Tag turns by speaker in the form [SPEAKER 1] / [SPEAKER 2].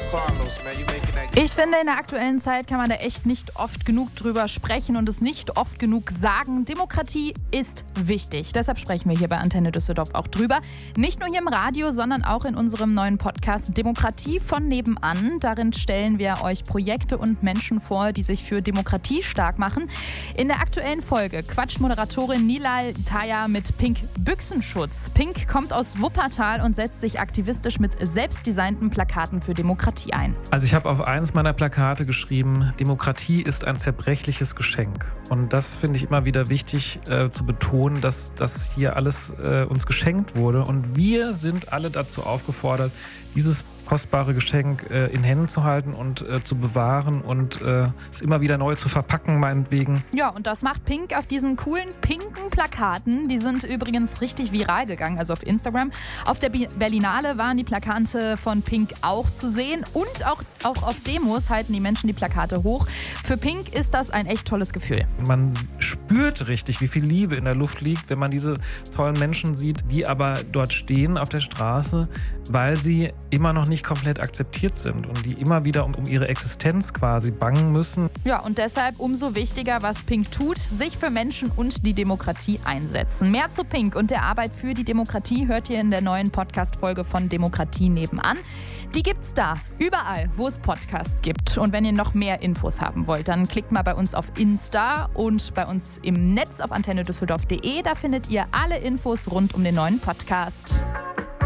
[SPEAKER 1] Ich finde, in der aktuellen Zeit kann man da echt nicht oft genug drüber sprechen und es nicht oft genug sagen. Demokratie ist wichtig. Deshalb sprechen wir hier bei Antenne Düsseldorf auch drüber. Nicht nur hier im Radio, sondern auch in unserem neuen Podcast Demokratie von nebenan. Darin stellen wir euch Projekte und Menschen vor, die sich für Demokratie stark machen. In der aktuellen Folge quatscht Moderatorin Nilal Taya mit Pink Büchsenschutz. Pink kommt aus Wuppertal und setzt sich aktivistisch mit selbstdesignten Plakaten für Demokratie ein.
[SPEAKER 2] Also ich habe auf eins meiner Plakate geschrieben, Demokratie ist ein zerbrechliches Geschenk. Und das finde ich immer wieder wichtig zu betonen, dass das hier alles uns geschenkt wurde. Und wir sind alle dazu aufgefordert, dieses kostbare Geschenk in Händen zu halten und zu bewahren und es immer wieder neu zu verpacken, meinetwegen.
[SPEAKER 1] Ja, und das macht Pink auf diesen coolen pinken Plakaten. Die sind übrigens richtig viral gegangen, also auf Instagram. Auf der Berlinale waren die Plakate von Pink auch zu sehen und auch auf Demos halten die Menschen die Plakate hoch. Für Pink ist das ein echt tolles Gefühl.
[SPEAKER 2] Man spürt richtig, wie viel Liebe in der Luft liegt, wenn man diese tollen Menschen sieht, die aber dort stehen auf der Straße, weil sie immer noch nicht komplett akzeptiert sind und die immer wieder um ihre Existenz quasi bangen müssen.
[SPEAKER 1] Ja, und deshalb umso wichtiger, was Pink tut, sich für Menschen und die Demokratie einsetzen. Mehr zu Pink und der Arbeit für die Demokratie hört ihr in der neuen Podcast-Folge von Demokratie nebenan. Die gibt's da, überall, wo es Podcasts gibt. Und wenn ihr noch mehr Infos haben wollt, dann klickt mal bei uns auf Insta und bei uns im Netz auf antennedüsseldorf.de. Da findet ihr alle Infos rund um den neuen Podcast.